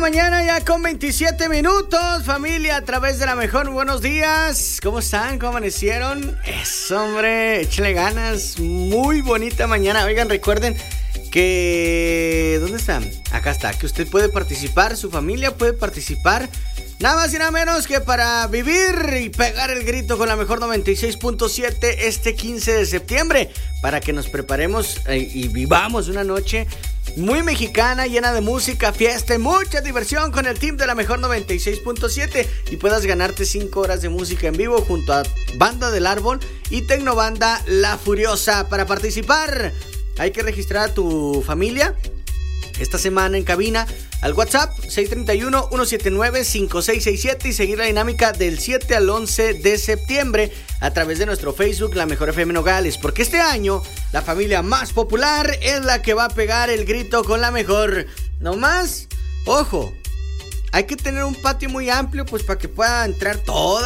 mañana ya con 27 minutos, familia, a través de la mejor. Buenos días, ¿cómo están? ¿Cómo amanecieron? Eso, hombre, échale ganas, muy bonita mañana. Oigan, recuerden que... ¿dónde están? Acá está, que usted puede participar, su familia puede participar. Nada más y nada menos que para vivir y pegar el grito con la mejor 96.7 este 15 de septiembre. Para que nos preparemos y vivamos una noche muy mexicana, llena de música, fiesta y mucha diversión con el team de la mejor 96.7. Y puedas ganarte 5 horas de música en vivo junto a Banda del Árbol y Tecnobanda La Furiosa. Para participar hay que registrar a tu familia esta semana en cabina al WhatsApp 631-179-5667 y seguir la dinámica del 7 al 11 de septiembre a través de nuestro Facebook La Mejor FM Nogales, porque este año la familia más popular es la que va a pegar el grito con la mejor. No más, ojo, hay que tener un patio muy amplio pues para que pueda entrar toda